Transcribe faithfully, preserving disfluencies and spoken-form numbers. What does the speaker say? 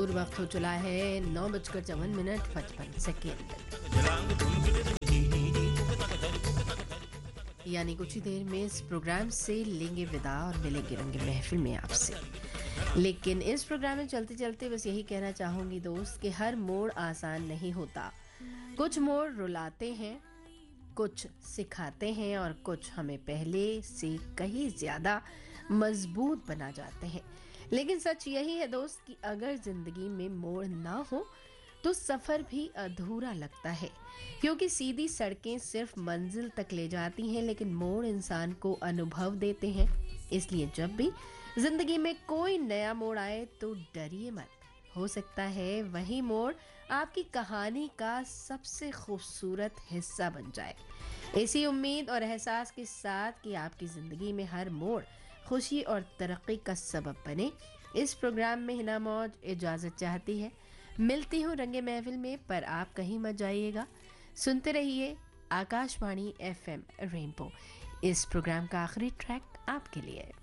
और वक्त हो चला है नौ बजकर चौवन मिनट पचपन सेकेंड। यानी कुछ ही देर में इस प्रोग्राम से लेंगे विदा और मिलेंगे रंगे महफिल में आपसे। लेकिन इस प्रोग्राम में चलते चलते बस यही कहना चाहूंगी दोस्त कि हर मोड़ आसान नहीं होता। कुछ मोड़ रुलाते हैं, कुछ सिखाते हैं और कुछ हमें पहले से कहीं ज्यादा मजबूत बना जाते हैं। लेकिन सच यही है दोस्त कि अगर जिंदगी में मोड़ ना हो तो सफर भी अधूरा लगता है, क्योंकि सीधी सड़कें सिर्फ मंजिल तक ले जाती हैं लेकिन मोड़ इंसान को अनुभव देते हैं। इसलिए जब भी जिंदगी में कोई नया मोड़ आए तो डरिए मत, हो सकता है वही मोड़ आपकी कहानी का सबसे खूबसूरत हिस्सा बन जाए। इसी उम्मीद और एहसास के साथ कि आपकी जिंदगी में हर मोड़ खुशी और तरक्की का सबब बने, इस प्रोग्राम में हिना मौज इजाजत चाहती है। मिलती हूँ रंगे महफिल में, पर आप कहीं मत जाइएगा। सुनते रहिए आकाशवाणी एफएम रेनबो। इस प्रोग्राम का आखिरी ट्रैक आपके लिए।